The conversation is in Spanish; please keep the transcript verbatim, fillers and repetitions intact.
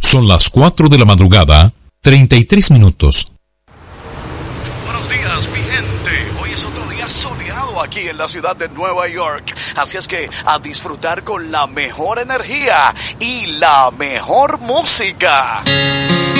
Son las cuatro de la madrugada, treinta y tres minutos. Buenos días, mi gente. Hoy es otro día soleado aquí en la ciudad de Nueva York. Así es que a disfrutar con la mejor energía y la mejor música.